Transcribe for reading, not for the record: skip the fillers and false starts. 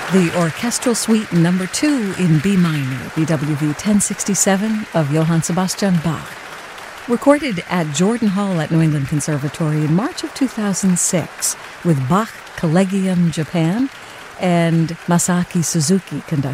The Orchestral Suite Number 2 in B minor, BWV 1067 of Johann Sebastian Bach. Recorded at Jordan Hall at New England Conservatory in March of 2006 with Bach Collegium Japan and Masaaki Suzuki conducting.